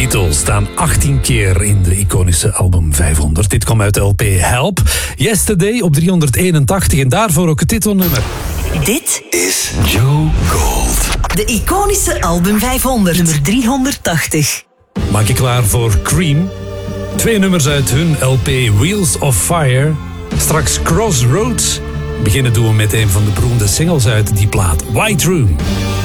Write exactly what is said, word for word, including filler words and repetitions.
Beatles staan achttien keer in de iconische album vijfhonderd. Dit kwam uit de L P Help. Yesterday op driehonderdeenentachtig en daarvoor ook het titelnummer. Dit is Joe Gold. De iconische album vijfhonderd, nummer driehonderdtachtig. Maak je klaar voor Cream? Twee nummers uit hun L P Wheels of Fire. Straks Crossroads. Beginnen doen we met een van de beroemde singles uit die plaat, White Room.